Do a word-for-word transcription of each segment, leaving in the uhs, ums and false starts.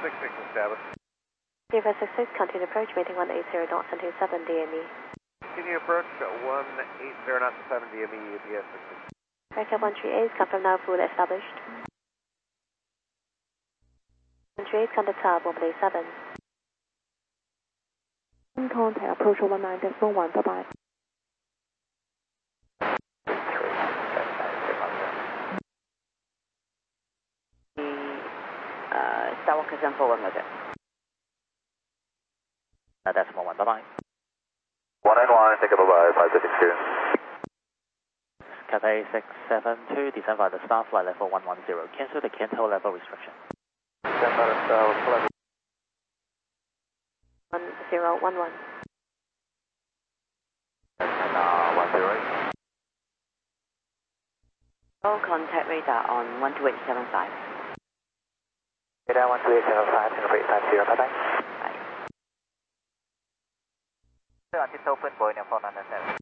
six six established. Zero six six, continue approach, meeting one eight zero knots until seven D M E. Continue approach at one eight zero knots to seven D M E, U P S six six. Aircraft one three eight, confirm now fully established. one three eight, contact tower, one eight seven. Contact approach one nine one, bye bye. Uh, Skywalker Central one, okay. Uh, decimal one, bye bye. one nine one, take a bye bye, five six two. Cathay six seven two, descend by the star flight level one one zero. Cancel the Canto level restriction. Descend by the star level. one zero one one. And uh, one zero eight. All contact radar on one two eight seven five. Radar one two eight seven five, Singapore eight five zero, bye bye. Bye. It's open, Boeing four nine seven.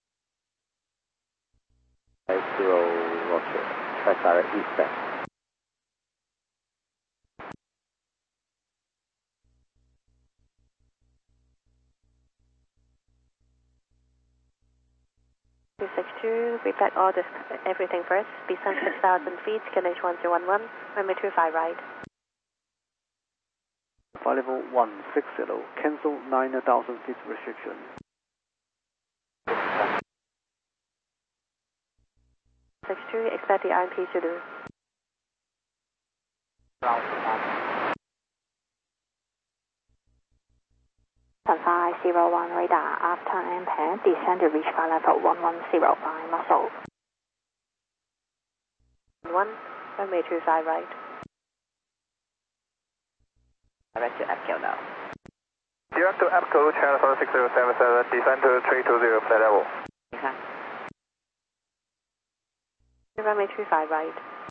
Five zero, roger. Track direct eastbound. two six two, repeat all this, everything first. Descend six thousand feet, K N H one zero one one, runway two five right. Flight level one six zero, cancel nine thousand feet restriction. six two, expect the I M P Zulu. five zero one radar, after impact, descend to reach flight level one one zero by muscle. one, runway two five right. Direct to Apco now. Direct to Apco, channel four six zero seven seven, descend to three two zero, flight level. Okay. Runway two five right.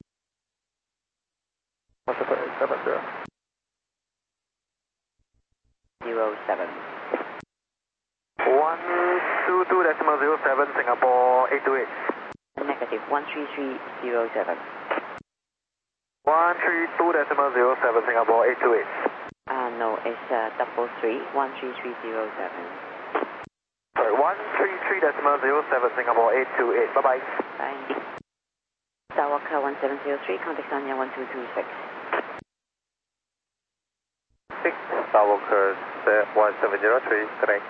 What's the eight seven zero? Zero seven. one two two decimal zero seven, Singapore eight two eight. Negative one three three zero seven. one three two decimal zero seven, Singapore eight two eight. Uh, no, it's uh, double three one three three zero seven. Sorry, one three three decimal zero seven, Singapore eight two eight. Bye bye. Bye. Skywalker one seven zero three, contact Sanya one two two six. six, Skywalker one seven zero three, connect.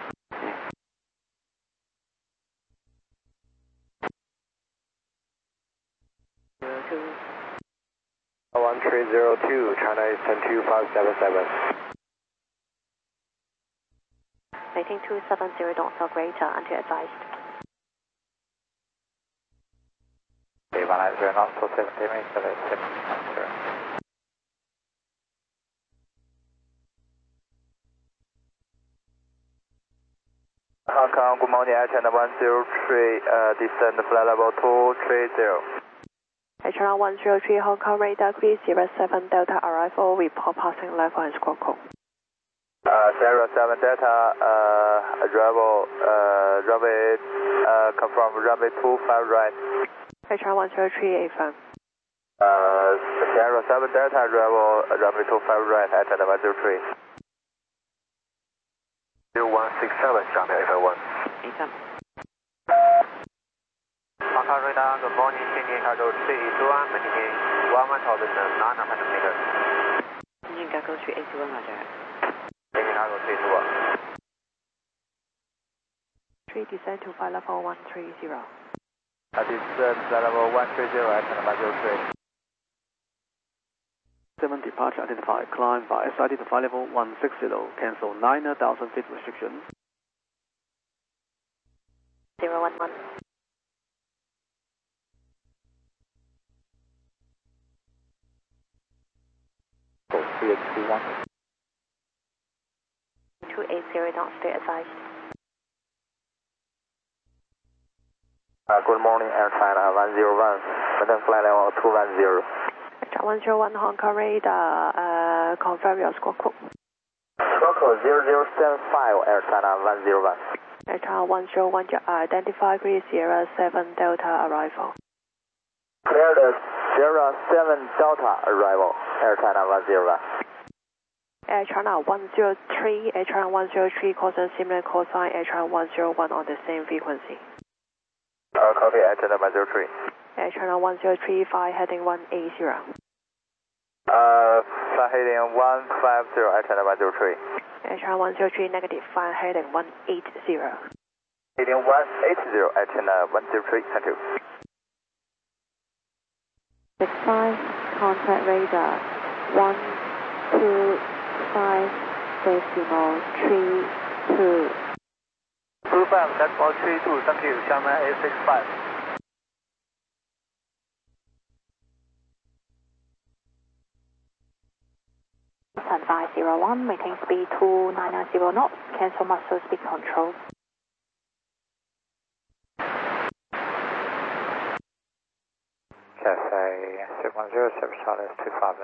Zero two. one three zero two, China Eastern two five seven seven. Rating two seven zero knots or greater until advised. Okay, one nine zero knots for seventy minutes, seven zero. Hong Kong, good morning, Air China one zero three, uh, descend flight level two three zero. H R one zero three, Hong Kong radar, three zero seven Delta arrival, report passing level and squawk code. Uh, zero seven Delta, uh, arrival, uh, runway, uh, confirm runway two five right. H R one zero three, affirm. Uh, zero seven Delta, arrival, runway two five right, Air China one zero three. zero one six seven, China F one. Affirm. Hong Kong radar, good morning, Indian cargo three eight one, maintaining one thousand nine hundred meters. Indian Cargo three eight one, roger. Indian cargo three eight one. three descend to flight level one three zero. Uh, descend flight level one three zero, Air China one zero three. seven departure identified, climb by S I D to flight level one six zero, cancel nine thousand feet restriction. zero one one. three eight two one. two eight zero knots, stay advised. Uh, good morning, Air China one zero one, maintain flight level two one zero. H R one zero one, Hong Kong radar, uh, confirm your squawk code. Squawk code zero zero seven five, Air China one zero one. H R one zero one, identify three zero seven Delta arrival. Clear the zero seven Delta arrival, Air China one zero one. Air China one zero three, Air China one zero three, cosine similar cosine, Air China one zero one on the same frequency. Uh, copy, Air China one zero three. Air China one zero three, fly heading one eight zero. Uh, fly heading one five zero, Air China one zero three. Air China one zero three, negative, fly heading one eight zero. Heading one eight zero, Air China one zero three, thank you. six five, contact radar, one two five decimal three two. two five, decimal three two, thank you, Xiamen A six five. Sun five zero one, maintain speed two nine nine zero knots, cancel master speed control. Cathay six one zero, service challenge two five.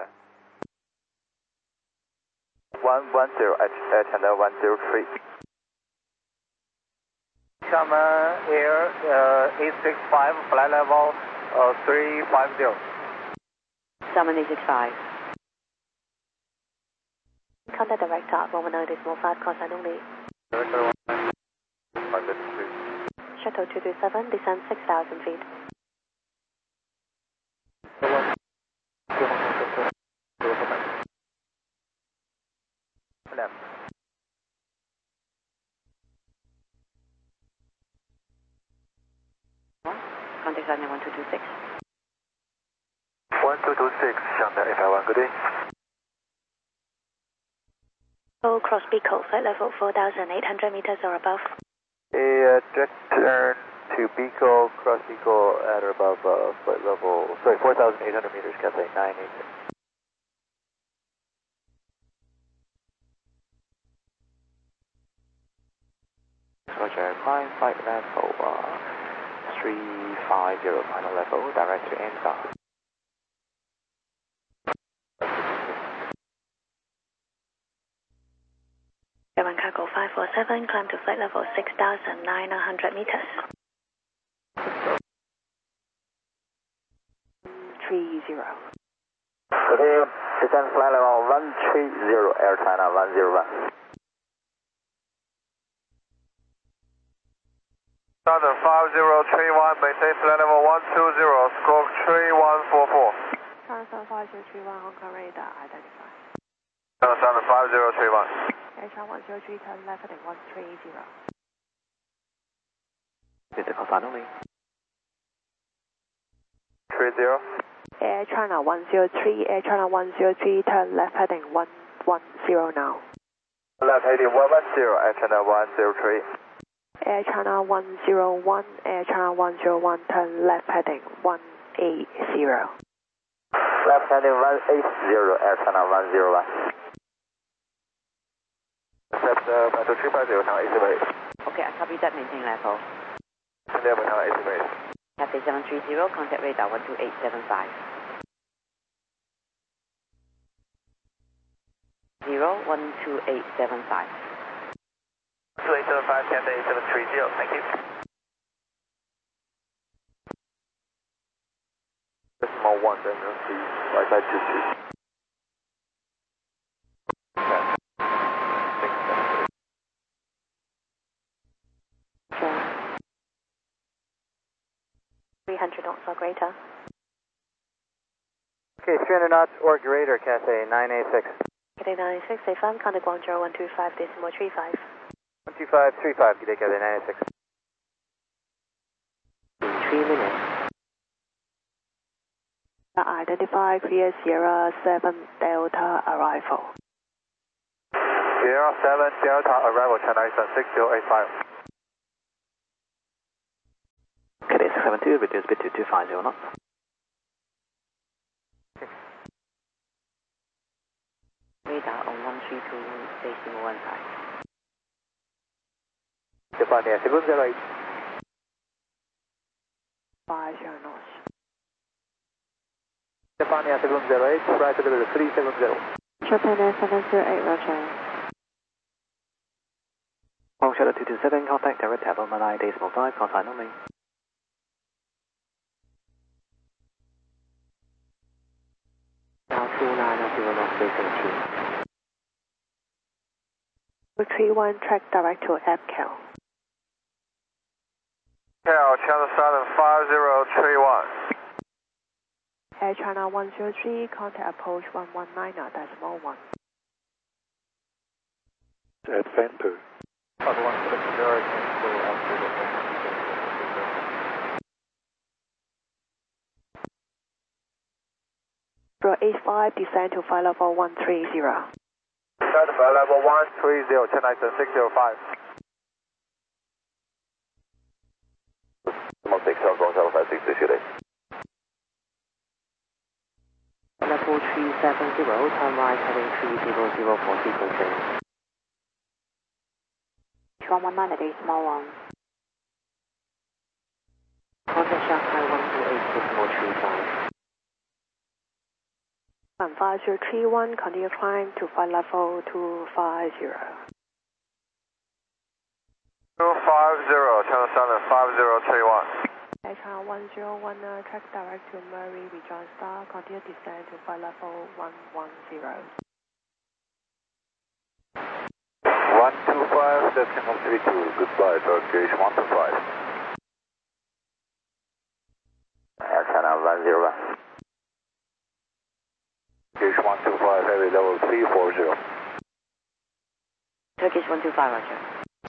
one one zero, Air China one zero three. Xiamen Air uh, eight six five, flight level uh, three five zero. Xiamen eight six five. Contact director, Roman nine decimal five, cosine only. Shuttle two two seven, descend six thousand feet. Left. Contact Sanya one two two six. one two two six, Xiamen eight five one, good day. Oh, cross Beagle, flight level four thousand eight hundred meters or above. A uh, direct turn to Beagle, cross Beagle at or above uh, flight level, sorry, four thousand eight hundred meters, Cathay nine eight six. Roger, climb flight level uh, three five zero, final level, direct to N star. German cargo five four seven, climb to flight level six thousand nine hundred meters. three zero. Okay, descend flight level one three zero, Air China one zero one. Southern five zero three one, maintain flight level one two zero, stroke three one four four. Southern five zero three one, Hong Kong radar, identify. Southern five zero three one. Air China one zero three, turn left heading one three zero. This is cosine only. three zero. Air China one zero three, Air China one zero three, turn left heading one one zero now. Left heading one one zero, Air China one zero three. Air China one zero one, Air China one zero one, turn left heading one eight zero. Left heading one eight zero, Air China one zero one. Accept uh, one two three five zero, China A C base. Okay, I copy that, maintain level. Level China A C base. Cathay seven three zero, contact radar one two eight seven five. zero one two eight seven five. two eight seven five, Cathay seven three zero, thank you. Decimal one, then you'll see right side two two. three hundred knots or greater. Okay, three hundred knots or greater, Cathay nine eight six. Cathay nine eight six, A five, contact Guangzhou one two five decimal three five. one two five three five, good day, Cathay nine eight six. In three minutes. Identify clear Sierra seven Delta arrival. Sierra seven Delta arrival, China Eastern six zero eight five. Cathay six seven two, reduce speed to two five zero knots. Radar on one three two decimal one five. Stefania seven zero eight. five zero knots. Stefania seven zero eight, right to level three seven zero. Japan Air seven zero eight, roger. Hong Shuttle two two seven, contact direct level nine decimal five, cosine only. Now two nine zero knots, seventeen. three one, track direct to AirCal. Cal, Channel Southern five zero three one. Air China one zero three, contact approach one one nine decimal one. At Vanpoo. Other one for the Sierra, cancel altitude at Bro eight five, descend to flight level one three zero. Descend to flight level one three zero, ten nine six zero five. six, Southbound seven five six, issue date. Level three seven zero, turn right heading three zero zero for sequencing. one one nine decimal one. Contact Shanghai one two eight decimal three five. one five zero three one, continue climb to flight level two five zero. two five zero, Channel Southern five zero three one. Air China one zero one, uh, track direct to Murray, rejoin star, continue descend to flight level one one zero. one two five, decimal three two, goodbye, Turkish one two five. Air China one zero one. Turkish one two five, heavy level three four zero. Turkish one two five, roger.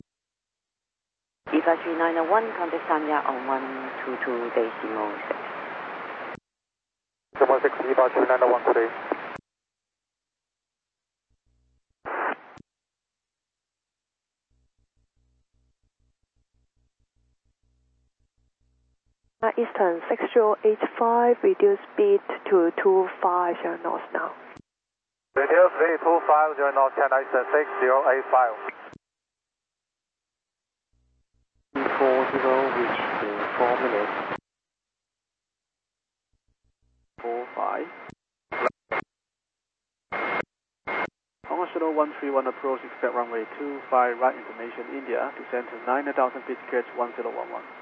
E five three nine one, contact Sanya on one two two decimal six. Decimal six, E five three nine one today. Uh, Eastern six zero eight five, reduce speed to two five zero knots now. Reduce speed two five zero knots, ten nine six zero eight five. four zero, reach in four minutes. four five. Hong Kong Shuttle one three one approach, expect runway two five right information, India, descend to nine thousand feet, catch one zero one one.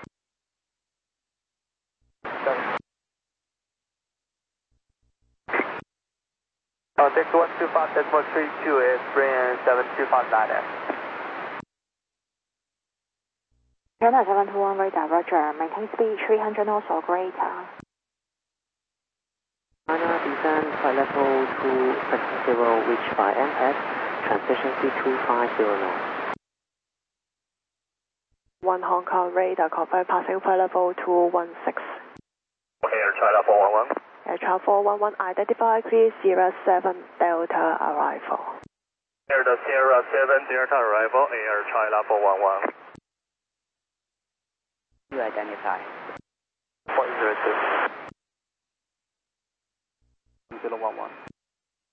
Uh, six one two five decimal three two is bring seven two five nine F. China seven two one, radar, roger. Maintain speed three hundred knots or greater. China descend flight level two six zero, reach by M X, transition speed two five zero knots. one Hong Kong radar, confirm passing flight level two one six. Air China four one one. Air China four one one, identify three zero seven Delta arrival. Air the Sierra seven Delta arrival, Air China four one one. You identify. one zero two. one zero one one.